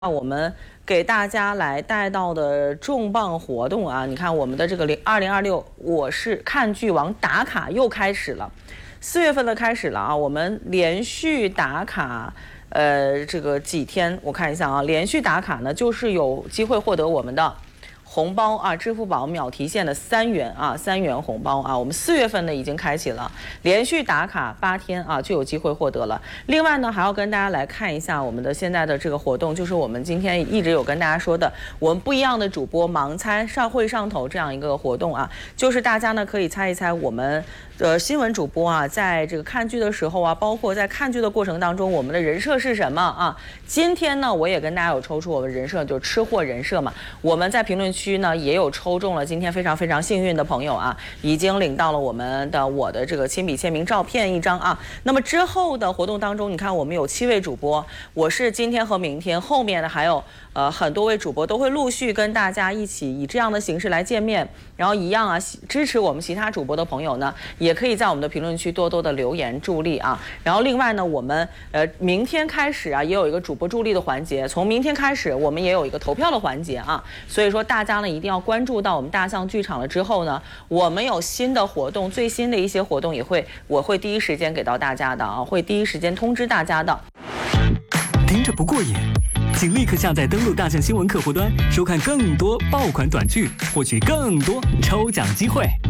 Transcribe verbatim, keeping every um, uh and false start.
我们给大家来带到的重磅活动啊，你看我们的这个零二零二六我是看剧王打卡又开始了，四月份的开始了啊，我们连续打卡，呃，这个几天我看一下啊，连续打卡呢就是有机会获得我们的红包啊，支付宝秒提现的三元啊，三元红包啊，我们四月份呢已经开启了，连续打卡八天啊，就有机会获得了。另外呢，还要跟大家来看一下我们的现在的这个活动，就是我们今天一直有跟大家说的，我们不一样的主播盲猜上会上头这样一个活动啊，就是大家呢可以猜一猜我们的新闻主播啊，在这个看剧的时候啊，包括在看剧的过程当中，我们的人设是什么啊？今天呢，我也跟大家有抽出我们人设，就是吃货人设嘛，我们在评论区。区呢也有抽中了，今天非常非常幸运的朋友啊，已经领到了我们的我的这个亲笔签名照片一张啊。那么之后的活动当中，你看我们有七位主播，我是今天和明天，后面呢还有呃很多位主播都会陆续跟大家一起以这样的形式来见面。然后一样啊，支持我们其他主播的朋友呢，也可以在我们的评论区多多的留言助力啊。然后另外呢，我们呃明天开始啊，也有一个主播助力的环节，从明天开始我们也有一个投票的环节啊。所以说大家呢一定要关注到我们大象剧场了之后呢，我们有新的活动，最新的一些活动也会我会第一时间给到大家的啊，会第一时间通知大家的。 听着不过瘾，请立刻下载登录大象新闻客户端，收看更多爆款短剧，获取更多抽奖机会。